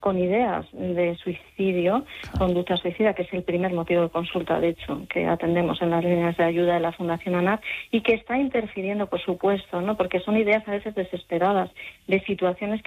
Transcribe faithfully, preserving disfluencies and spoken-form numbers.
con ideas de suicidio, conducta suicida, que es el primer motivo de consulta, de hecho, que atendemos en las líneas de ayuda de la Fundación ANAR, y que está interfiriendo, por supuesto, ¿no? Porque son ideas a veces desesperadas, de situaciones que